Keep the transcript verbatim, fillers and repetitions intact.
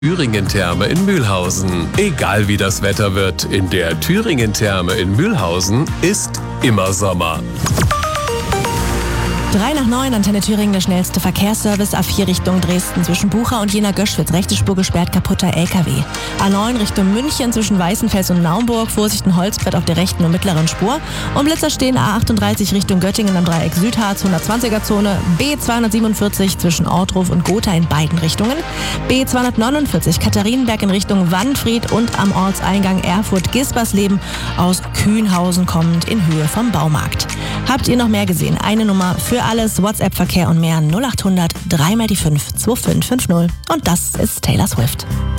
Thüringen-Therme in Mühlhausen. Egal wie das Wetter wird, in der Thüringen-Therme in Mühlhausen ist immer Sommer. drei nach neun, Antenne Thüringen, der schnellste Verkehrsservice. A vier Richtung Dresden zwischen Bucha und Jena-Göschwitz. Rechte Spur gesperrt, kaputter L K W. A neun Richtung München zwischen Weißenfels und Naumburg. Vorsicht, ein Holzbrett auf der rechten und mittleren Spur. Und Blitzer stehen A achtunddreißig Richtung Göttingen am Dreieck Südharz, hundertzwanziger Zone. B zweihundertsiebenundvierzig zwischen Ortruf und Gotha in beiden Richtungen. B zweihundertneunundvierzig Katharinenberg in Richtung Wannfried und am Ortseingang Erfurt-Gispersleben aus Kühnhausen kommend in Höhe vom Baumarkt. Habt ihr noch mehr gesehen? Eine Nummer für alles, WhatsApp-Verkehr und mehr null achthundert drei mal die fünf zwei fünf fünf null. Und das ist Taylor Swift.